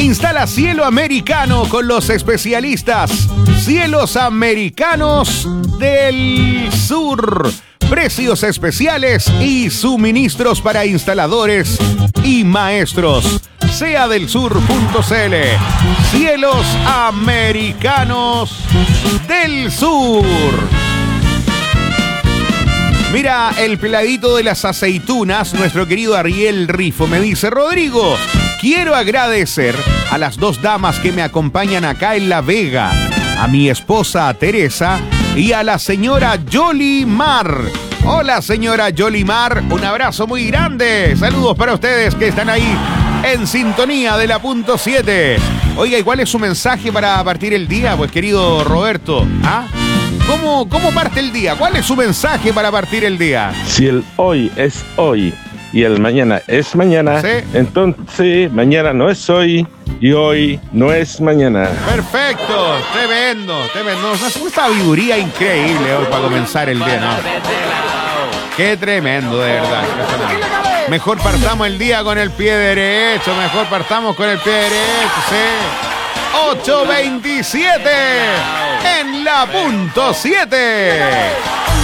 Instala cielo americano con los especialistas Cielos Americanos del Sur. Precios especiales y suministros para instaladores y maestros. Seadelsur.cl. Cielos Americanos del Sur. Mira, el peladito de las aceitunas, nuestro querido Ariel Rifo, me dice: Rodrigo, quiero agradecer a las dos damas que me acompañan acá en La Vega, a mi esposa Teresa y a la señora Yolimar. Hola, señora Yolimar, un abrazo muy grande. Saludos para ustedes que están ahí en sintonía de la punto 7. Oiga, ¿y cuál es su mensaje para partir el día, pues, querido Roberto? ¿Ah? ¿Cómo parte el día? ¿Cuál es su mensaje para partir el día? Si el hoy es hoy y el mañana es mañana, ¿sí? Entonces mañana no es hoy y hoy no es mañana. Perfecto, tremendo. Una sabiduría increíble hoy para comenzar el día, ¿no? Qué tremendo, de verdad. Mejor partamos el día con el pie derecho, sí. 8:27 en la punto 7.